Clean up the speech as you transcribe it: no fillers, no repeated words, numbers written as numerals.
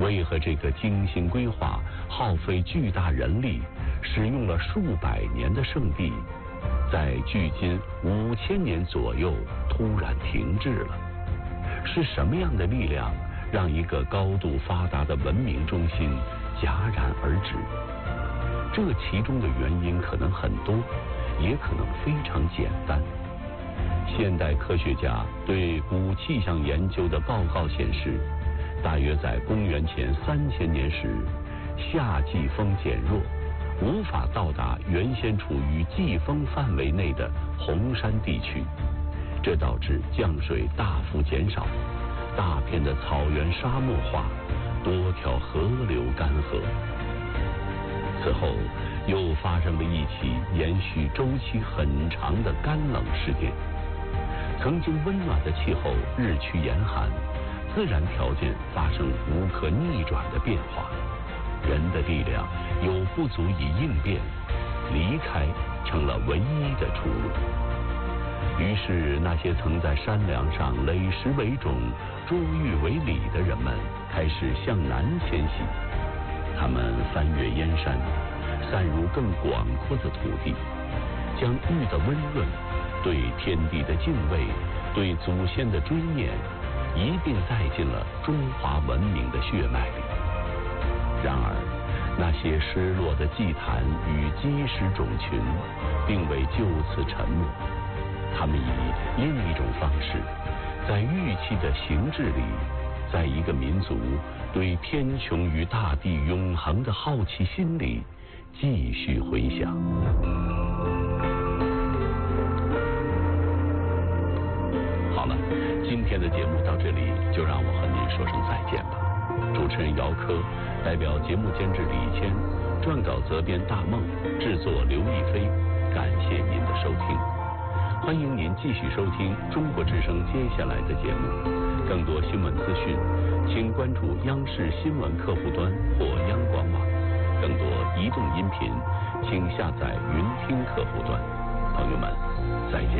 为何这个精心规划、耗费巨大人力、使用了数百年的圣地，在距今5000年左右突然停滞了？是什么样的力量让一个高度发达的文明中心戛然而止？这其中的原因可能很多，也可能非常简单。现代科学家对古气象研究的报告显示，大约在公元前3000年时，夏季风减弱，无法到达原先处于季风范围内的红山地区，这导致降水大幅减少，大片的草原沙漠化，多条河流干涸。此后又发生了一起延续周期很长的干冷事件。曾经温暖的气候日趋严寒，自然条件发生无可逆转的变化，人的力量又不足以应变，离开成了唯一的出路。于是那些曾在山梁上垒石为冢、捉玉为礼的人们开始向南迁徙，他们翻越燕山，散入更广阔的土地，将玉的温润、对天地的敬畏、对祖先的追念一并带进了中华文明的血脉里。然而那些失落的祭坛与基石种群并未就此沉没，他们以另一种方式，在玉器的形制里，在一个民族对天穹与大地永恒的好奇心里继续回响。好了，今天的节目到这里就让我和您说声再见吧。主持人姚科代表节目监制李谦，撰稿责编大梦，制作刘亦菲，感谢您的收听。欢迎您继续收听中国之声接下来的节目。更多新闻资讯，请关注央视新闻客户端或央广网。更多移动音频，请下载云听客户端。朋友们，再见。